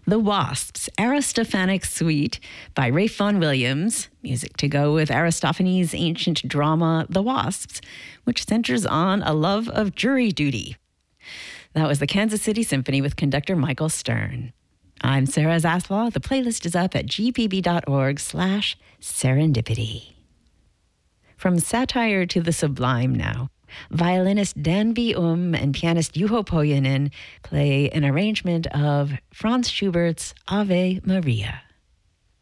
The Wasps, Aristophanic Suite by Ralph Vaughan Williams, music to go with Aristophanes' ancient drama, The Wasps, which centers on a love of jury duty. That was the Kansas City Symphony with conductor Michael Stern. I'm Sarah Zaslow. The playlist is up at gpb.org/serendipity. From satire to the sublime now. Violinist Danby and pianist Juho Pohjonen play an arrangement of Franz Schubert's Ave Maria.